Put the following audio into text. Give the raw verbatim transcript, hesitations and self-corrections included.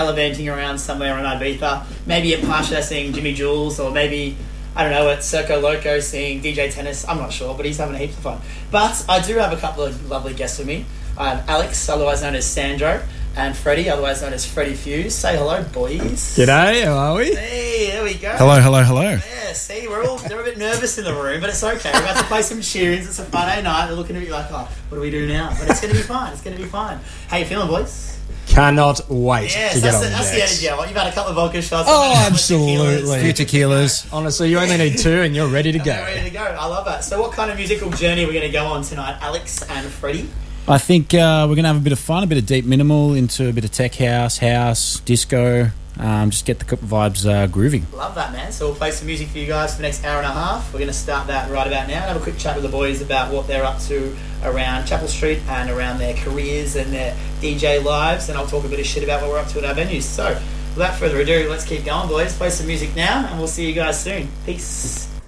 gallivanting around somewhere on Ibiza, maybe at Pasha seeing Jimmy Jules, or maybe, I don't know, at Circo Loco seeing D J Tennis. I'm not sure, but he's having heaps of fun. But I do have a couple of lovely guests with me. I have Alex, otherwise known as Sandro, and Freddie, otherwise known as Freddie Fuse. Say hello, boys. G'day, how are we? Hey, there we go. Hello, hello, hello. Yeah, see, we're all they're a bit nervous in the room, but it's okay. We're about to play some tunes. It's a Friday night. They're looking at me like, oh, what do we do now? But it's going to be fine. It's going to be fine. How you feeling, boys? Cannot wait Yes, to get that's, on the, that's the decks. energy I want. You've had a couple of vodka shots. Oh, you've had a couple of absolutely. tequilas. Few tequilas. Honestly, you only need two and you're ready to And go. we're ready to go. I love that. So what kind of musical journey are we going to go on tonight, Alex and Freddie? I think uh, we're going to have a bit of fun, a bit of deep minimal into a bit of tech house, house, disco. Um, just get the vibes uh, grooving. Love that, man. So we'll play some music for you guys for the next hour and a half. We're going to start that right about now and have a quick chat with the boys about what they're up to around Chapel Street and around their careers and their D J lives, and I'll talk a bit of shit about what we're up to at our venues. So without further ado, let's keep going, boys. Play some music now and we'll see you guys soon. Peace.